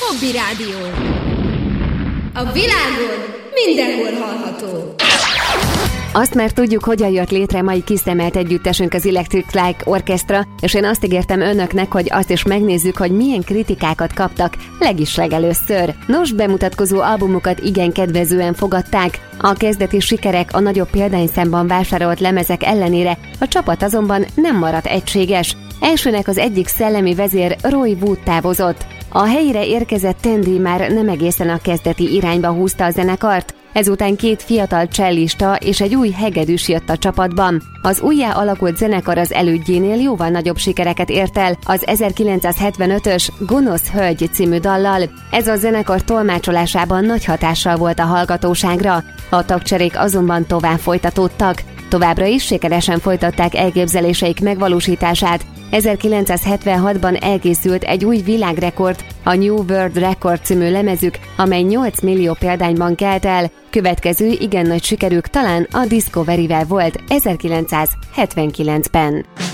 Hobby Rádió. A világon mindenhol hallható. Azt már tudjuk, hogyan jött létre mai kiszemelt együttesünk, az Electric Light Orchestra, és én azt ígértem önöknek, hogy azt is megnézzük, hogy milyen kritikákat kaptak legelőször. Nos, bemutatkozó albumukat igen kedvezően fogadták. A kezdeti sikerek, a nagyobb példányszámban vásárolt lemezek ellenére a csapat azonban nem maradt egységes. Elsőnek az egyik szellemi vezér, Roy Wood távozott. A helyére érkezett Tandy már nem egészen a kezdeti irányba húzta a zenekart. Ezután két fiatal csellista és egy új hegedűs jött a csapatban. Az újjá alakult zenekar az elődjénél jóval nagyobb sikereket ért el az 1975-ös Gonosz Hölgy című dallal. Ez a zenekar tolmácsolásában nagy hatással volt a hallgatóságra. A tagcserék azonban tovább folytatódtak. Továbbra is sikeresen folytatták elképzeléseik megvalósítását. 1976-ban elkészült egy új világrekord, a New World Record című lemezük, amely 8 millió példányban kelt el. Következő igen nagy sikerük talán a Discoveryvel volt 1979-ben.